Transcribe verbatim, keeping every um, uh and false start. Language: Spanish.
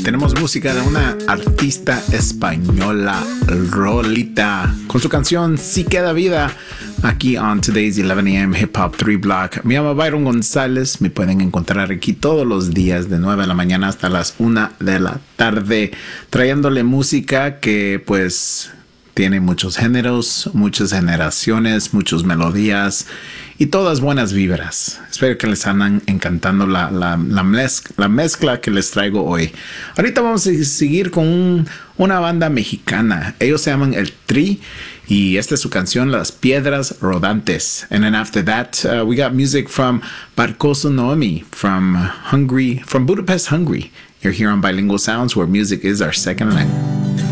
tenemos música de una artista española, Rolita, con su canción Si Queda Vida, aquí on Today's eleven a m Hip Hop three Block. Me llamo Byron González, me pueden encontrar aquí todos los días de nueve de la mañana hasta las una de la tarde, trayéndole música que pues tiene muchos géneros, muchas generaciones, muchas melodías y todas buenas vibras. Espero que les andan encantando la, la, la, mezcla, la mezcla que les traigo hoy. Ahorita vamos a seguir con un, una banda mexicana. Ellos se llaman El Tri y esta es su canción Las Piedras Rodantes. And then after that, uh, we got music from Barcoso Noemi from Hungary, from Budapest, Hungary. You're here on Bilingual Sounds, where music is our second language.